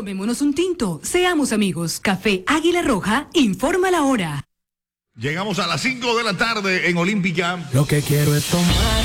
Tomémonos un tinto, seamos amigos. Café Águila Roja, informa la hora. Llegamos a las 5 de la tarde en Olímpica. Lo que quiero es tomar.